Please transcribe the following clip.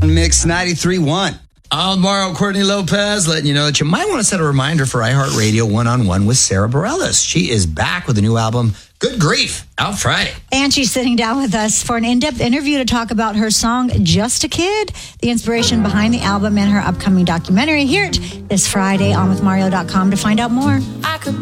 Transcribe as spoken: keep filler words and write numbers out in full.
Mix ninety-three point one. I'm Mario Courtney Lopez, letting you know that you might want to set a reminder for iHeartRadio One-on-One with Sarah Bareilles. She is back with a new album, Good Grief, out Friday. And she's sitting down with us for an in-depth interview to talk about her song, Just a Kid, the inspiration behind the album and her upcoming documentary. Hear it this Friday on with Mario dot com to find out more. I could